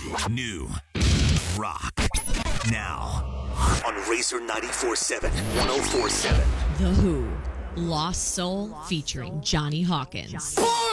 New rock. Now on Razor 94.7, 104.7. The Who, Lost Soul featuring Johnny Hawkins.